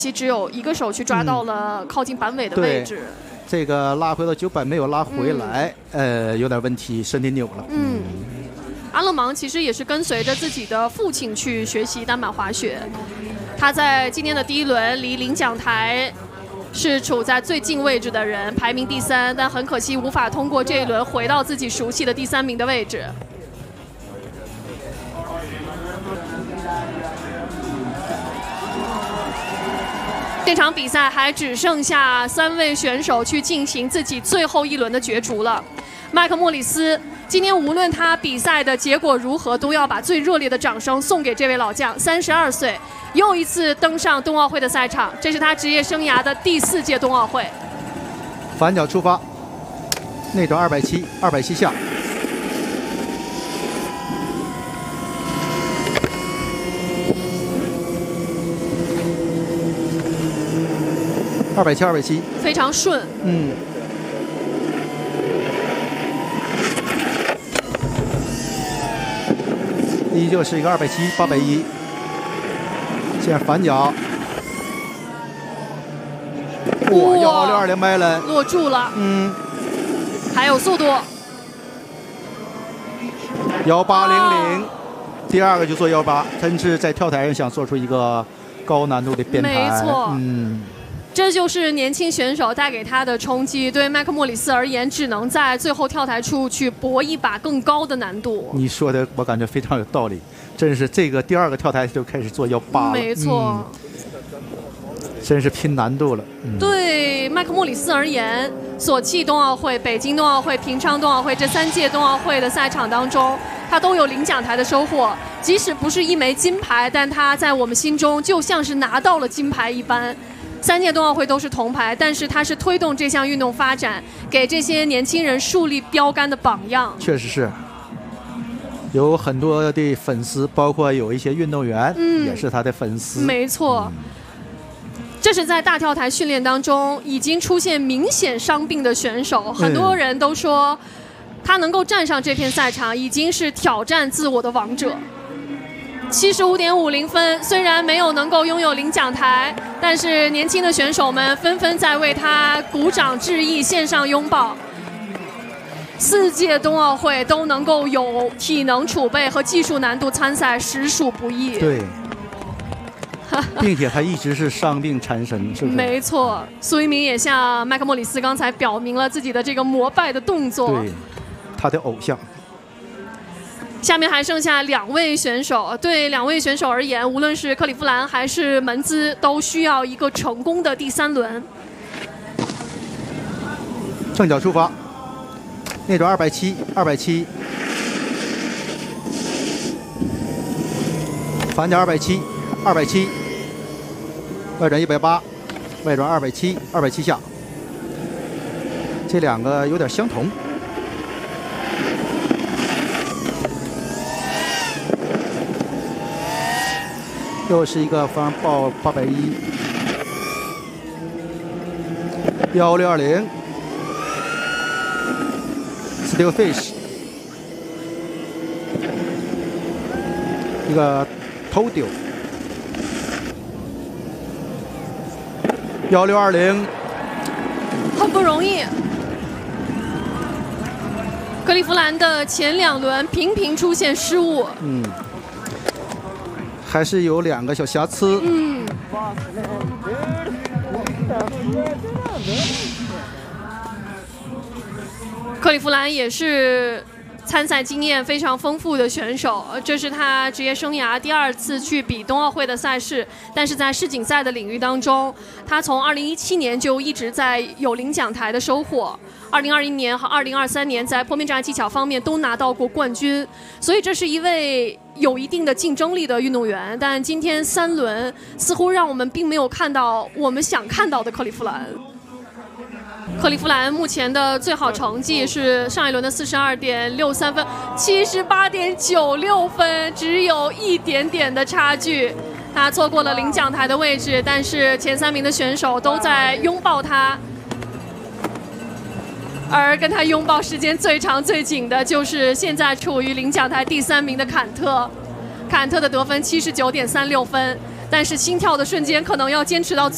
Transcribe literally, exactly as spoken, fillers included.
其只有一个手去抓到了靠近板尾的位置。 嗯、这个拉回到九板没有拉回来，嗯、呃，有点问题，身体扭了。 嗯，阿勒芒其实也是跟随着自己的父亲去学习单板滑雪。他在今天的第一轮离领奖台是处在最近位置的人，排名第三，但很可惜无法通过这一轮回到自己熟悉的第三名的位置。这场比赛还只剩下三位选手去进行自己最后一轮的角逐了。麦克莫里斯今天无论他比赛的结果如何，都要把最热烈的掌声送给这位老将。三十二岁，又一次登上冬奥会的赛场，这是他职业生涯的第四届冬奥会。 反脚出发，内转二百七，二百七下。二百七，二百七， 非常顺。 嗯。依旧是一个二百七，八百一。现在反脚，哇，幺六二零迈了， 落住了。 嗯。 还有速度。 幺八零零，第二个就做幺八，真是在跳台上想做出一个高难度的变态。 没错。 嗯。 这就是年轻选手带给他的冲击。对麦克莫里斯而言，只能在最后跳台处去搏一把更高的难度。 你说的我感觉非常有道理，真是这个第二个跳台就开始做幺八了。 没错、 嗯，真是拼难度了。嗯、 对麦克莫里斯而言，索契冬奥会、北京冬奥会、平昌冬奥会这三届冬奥会的赛场当中，他都有领奖台的收获。即使不是一枚金牌，但他在我们心中就像是拿到了金牌一般。三届冬奥会都是铜牌，但是他是推动这项运动发展，给这些年轻人树立标杆的榜样。 确实是，有很多的粉丝，包括有一些运动员、嗯、也是他的粉丝。 没错、嗯，这是在大跳台训练当中已经出现明显伤病的选手，很多人都说他能够站上这片赛场，已经是挑战自我的王者。七十五点五零分，虽然没有能够拥有领奖台，但是年轻的选手们纷纷在为他鼓掌致意，献上拥抱。四届冬奥会都能够有体能储备和技术难度参赛，实属不易。 对，并且他一直是伤病缠身，是不是？ 没错，苏一鸣也向麦克莫里斯刚才表明了自己的这个膜拜的动作。 对，他的偶像。 下面还剩下两位选手，对两位选手而言，无论是克里夫兰还是门兹，都需要一个成功的第三轮。 正脚出发，内转二百七，二百七，反脚二百七，二百七，外转一百八，外转二百七，二百七下，这两个有点相同。又是一个方报八百一，幺六二零 ，Still Fish， 一个头丢，幺六二零， 很不容易。克利夫兰的前两轮频频出现失误。 嗯。还是有两个小瑕疵。 嗯。克利夫兰也是参赛经验非常丰富的选手，这是他职业生涯第二次去比冬奥会的赛事，但是在世锦赛的领域当中，他从二零一七年就一直在有领奖台的收获。二零二一年和二零二三年在坡面站技巧方面都拿到过冠军，所以这是一位有一定的竞争力的运动员。但今天三轮似乎让我们并没有看到我们想看到的克利夫兰。克利夫兰目前的最好成绩是上一轮的四十二点六三分，七十八点九六分，只有一点点的差距。他错过了领奖台的位置，但是前三名的选手都在拥抱他。而跟他拥抱时间最长最紧的就是现在处于领奖台第三名的坎特，坎特的得分七十九点三六分，但是心跳的瞬间可能要坚持到最